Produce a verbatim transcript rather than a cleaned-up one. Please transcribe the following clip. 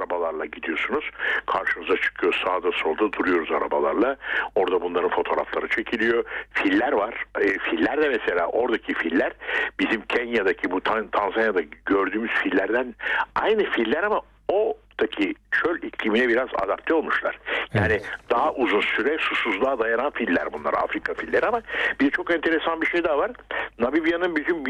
arabalarla gidiyorsunuz. Karşınıza çıkıyor, sağda solda duruyoruz arabalarla. Orada bunların fotoğrafları çekiliyor. Filler var. E, filler de mesela oradaki filler bizim Kenya'daki bu Tan- Tanzanya'daki gördüğümüz fillerden aynı filler ama oradaki çöl iklimine biraz adapte olmuşlar. Yani evet. Daha uzun süre susuzluğa dayanan filler bunlar, Afrika filleri. Ama bir çok enteresan bir şey daha var. Namibya'nın bütün